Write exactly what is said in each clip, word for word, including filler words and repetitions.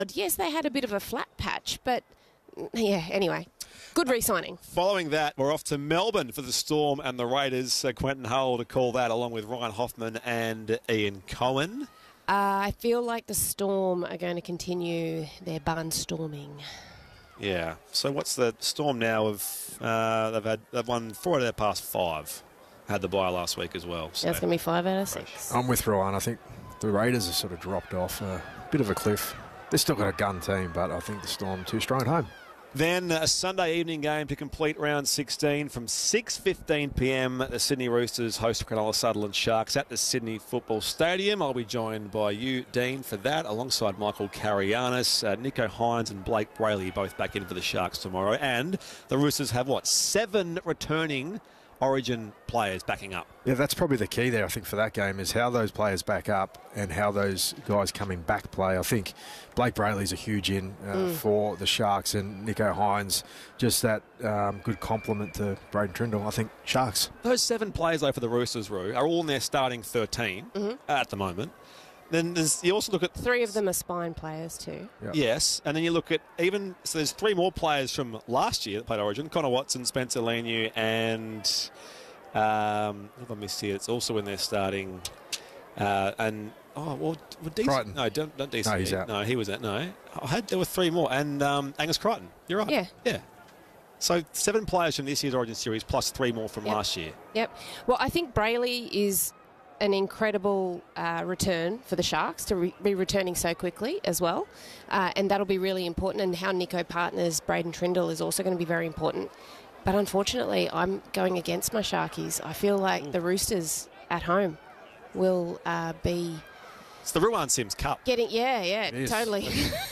Yes, they had a bit of a flat patch, but yeah, anyway. Good re-signing. Following that, we're off to Melbourne for the Storm and the Raiders. Uh, Quentin Hull to call that, along with Ryan Hoffman and Ian Cohen. Uh, I feel like the Storm are going to continue their barnstorming. Yeah. So what's the Storm now? Of uh, they've had they've won four out of their past five. Had the bye last week as well. So. That's going to be five out of six. I'm with Ryan. I think the Raiders have sort of dropped off a bit of a cliff. They've still got a gun team, but I think the Storm too strong at home. Then a Sunday evening game to complete round sixteen from six fifteen p m. The Sydney Roosters host Cronulla Sutherland Sharks at the Sydney Football Stadium. I'll be joined by you, Dean, for that, alongside Michael Carianis, uh, Nicho Hines and Blake Brayley, both back in for the Sharks tomorrow. And the Roosters have, what, seven returning Origin players backing up. Yeah, that's probably the key there, I think, for that game, is how those players back up and how those guys coming back play. I think Blake Brayley's a huge in uh, mm. for the Sharks, and Nicho Hines, just that um, good compliment to Braden Trindle. I think Sharks. Those seven players, though, for the Roosters, Roo, are all in their starting thirteen mm-hmm. at the moment. Then there's, you also look at... Three of them are spine players too. Yep. Yes, and then you look at even... So there's three more players from last year that played Origin. Connor Watson, Spencer Leniu, and... Um, let me see, it's also in their starting... Uh, and... Oh, well... well Dees, Crichton. No, don't, don't D C. No, he's out. No, he was out. No. I had, there were three more. And um, Angus Crichton. You're right. Yeah. Yeah. So seven players from this year's Origin Series plus three more from yep. last year. Yep. Well, I think Brayley is... an incredible uh, return for the Sharks to re- be returning so quickly as well. Uh, and that'll be really important. And how Nicho partners Braden Trindle is also going to be very important. But unfortunately, I'm going against my Sharkies. I feel like mm. the Roosters at home will uh, be... It's the Ruan Sims Cup. Getting Yeah, yeah, totally.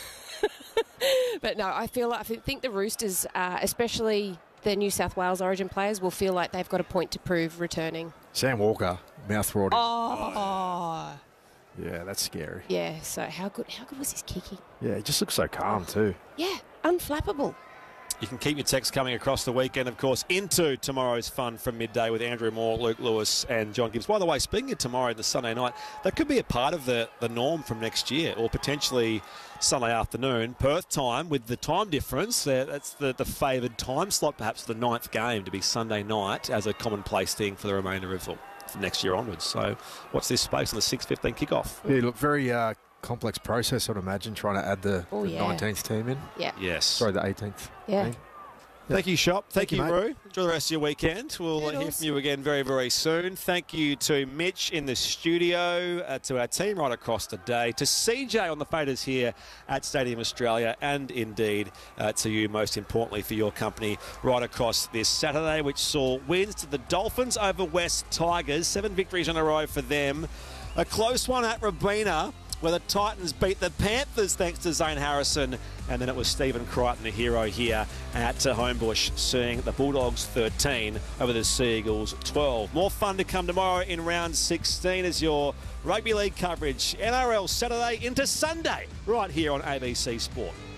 But no, I feel like, I think the Roosters, uh, especially the New South Wales Origin players, will feel like they've got a point to prove returning. Sam Walker, mouth-watering. Oh. oh. Yeah, that's scary. Yeah, so how good how good was his kicking? Yeah, he just looks so calm too. Yeah, unflappable. You can keep your texts coming across the weekend, of course, into tomorrow's fun from midday with Andrew Moore, Luke Lewis and John Gibbs. By the way, speaking of tomorrow, the Sunday night, that could be a part of the, the norm from next year, or potentially Sunday afternoon, Perth time, with the time difference. Uh, that's the, the favoured time slot, perhaps, for the ninth game to be Sunday night as a commonplace thing for the remainder of the, from next year onwards. So what's this space on the six fifteen kickoff? Yeah, look, very uh, complex process, I'd imagine, trying to add the, oh, the yeah. nineteenth team in. Yeah. Yes. Sorry, the eighteenth. Yeah. Team. Thank you, Shop. Thank, Thank you, you, Roo. Enjoy the rest of your weekend. We'll Toodles. hear from you again very, very soon. Thank you to Mitch in the studio, uh, to our team right across the day, to C J on the faders here at Stadium Australia, and indeed uh, to you, most importantly, for your company right across this Saturday, which saw wins to the Dolphins over West Tigers. Seven victories in a row for them. A close one at Robina, where the Titans beat the Panthers thanks to Zane Harrison. And then it was Stephen Crichton, the hero here at uh, Homebush, seeing the Bulldogs thirteen over the Sea Eagles twelve. More fun to come tomorrow in round sixteen as your rugby league coverage, N R L Saturday into Sunday, right here on A B C Sport.